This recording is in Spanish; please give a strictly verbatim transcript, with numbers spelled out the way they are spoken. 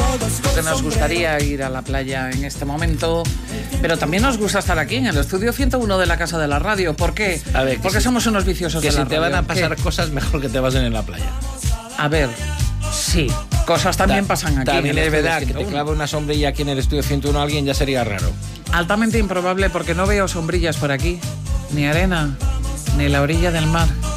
Porque nos gustaría ir a la playa en este momento, pero también nos gusta estar aquí en el estudio ciento uno de la Casa de la Radio. ¿Por qué? A ver, Porque si, somos unos viciosos que de la si te radio. van a pasar ¿Qué? cosas, mejor que te pasen en la playa. A ver, sí, cosas también Ta pasan aquí. También en el es verdad estudio que te ciento uno. clava una sombrilla aquí en el estudio ciento uno alguien, ya sería raro. Altamente improbable porque no veo sombrillas por aquí, ni arena, ni la orilla del mar.